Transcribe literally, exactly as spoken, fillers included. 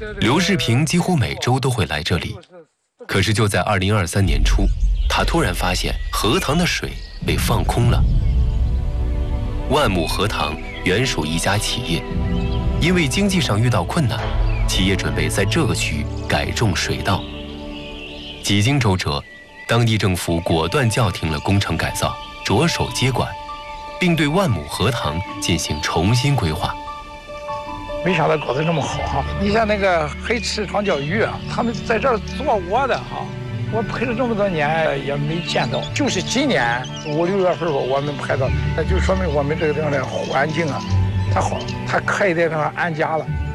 刘世平几乎每周都会来这里。可是就在二零二三年初，他突然发现荷塘的水被放空了。万亩荷塘原属一家企业，因为经济上遇到困难，企业准备在这个区域改种水稻。几经周折，当地政府果断叫停了工程改造，着手接管，并对万亩荷塘进行重新规划。 没想到搞得这么好哈！你像那个黑池长脚鱼啊，他们在这儿做窝的哈，我陪了这么多年也没见到，就是今年五六月份吧，我们拍到，那就说明我们这个地方的环境啊，它好，它可以在这儿安家了。